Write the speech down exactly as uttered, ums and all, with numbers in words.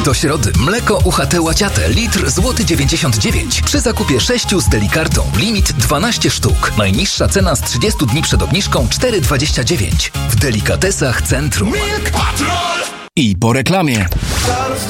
Do środy mleko U H T Łaciate litr złoty dziewięćdziesiąt dziewięć. Przy zakupie sześciu z Delikartą limit dwanaście sztuk. Najniższa cena z trzydziestu dni przed obniżką cztery dwadzieścia dziewięć. W Delikatesach Centrum. Milk Patrol! I po reklamie.